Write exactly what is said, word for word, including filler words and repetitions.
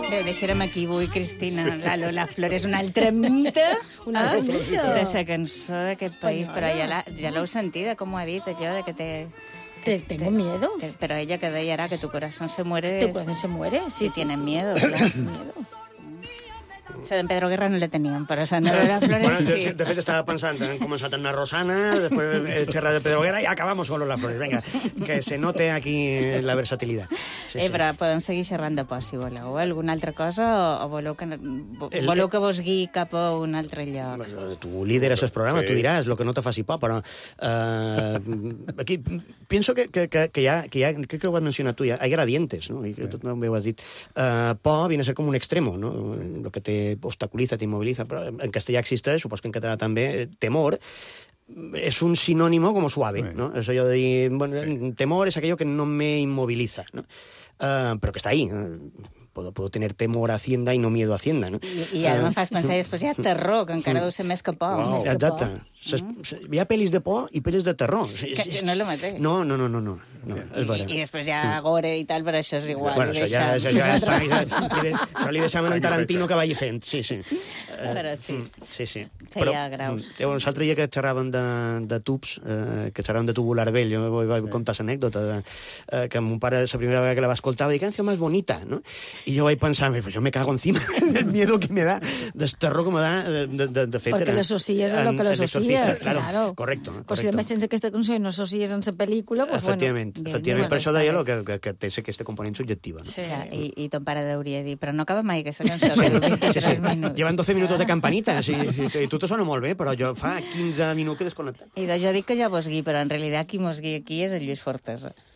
Bé, deixarem aquí avui, Cristina. La Lola Flor és un altre mite, Un altre eh, mite. de la cançó d'aquest país, Espanyola, però ja la- sí. ja l'heu sentida, com ho ha dit, allò de que té... Te- Tengo miedo. que- Però ella que deia ara que tu corazón se muere... Este cuando se muere, sí, y sí, tienen sí. miedo, claro. Miedo. O sea, en Pedro Guerra no le teníem, però a Lola Flores Bueno, de, sí. de fet, estava pensant, hem començat amb la Rosana, després eh, xerrar de Pedro Guerra i acabamos con Lola Flores. Venga, que se note aquí la versatilidad. Sí, eh, sí. però podem seguir xerrant de por, si voleu. Eh? Alguna altra cosa o, o voleu, que, vo- El- voleu que vos guiï cap a un altre lloc? Bueno, tu lideres el programa, Sí. tu diràs lo que no te faci por, però eh, aquí pienso que, que, que, que, hi ha, que hi ha, crec que ho has mencionat tu, hi ha, hay gradientes, ¿no? Y sí. Tu també ho has dit. Uh, por viene a ser como un extremo, ¿no? Lo que te obstaculiza, te inmoviliza, però en castellà existeix, supos que en català també, eh, temor, es un sinónimo como suave, Sí. ¿no? Eso yo de, bueno, Sí. temor es aquello que no me inmoviliza, ¿no? Uh, però que està ahí. Uh, puedo, puedo tener temor a Hacienda y no miedo a Hacienda, ¿no? I, i ara Uh, me fas pensar, i després hi ha terror, que encara deu ser més que por. Uau. Més que Exacte. por. Ses- se- Hi ha pel·lis de por i pel·lis de terror. Que no és el mateix. No, no, no, no, no, no és I, vera. I després hi ha gore i tal, però això és igual. Bueno, això ja, això ja és sang, li de- això li deixaven en Tarantino que vagi fent, sí, sí. Però sí. Mm, Sí, sí. Feia graus. mm, Llavors, l'altre dia que xerraven de, de tubs, eh, que xerraven de tubular vell, jo vaig, vaig contar l'anècdota de, eh, que mon pare, la primera vegada que la va escoltar, va dir, canción más bonita, ¿no? I jo vaig pensar, pues yo me cago encima del miedo que me da, del terror que me da, de, de, de, de fet... Porque era- lo asocias a lo en- que lo en Exorcista, asocias, claro. claro. Correcto, correcto. Pues si además sense aquesta cançó i no associes en la pel·lícula, pues Efectivament, bueno. efectivament. bien, Per això bien, deia està lo que, que, que té aquesta component subjectiva. No? Sí. Clar, i, I ton pare hauria dit, però no acaba mai aquesta cançó, que dura vint-i-tres minuts. Llevan doce minutos de campanita, sí, sí, i tu te sona molt bé, però jo fa quinze minuts que he desconnectat. I de, jo dic que ja vos guiï, però en realitat qui mos guia aquí és el Lluís Fortesa.